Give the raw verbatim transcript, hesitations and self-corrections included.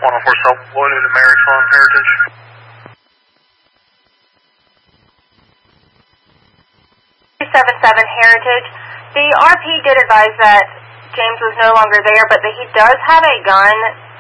one oh four South Floyd into Mary's Farm Heritage. two seven seven Heritage. The R P did advise that James was no longer there, but that he does have a gun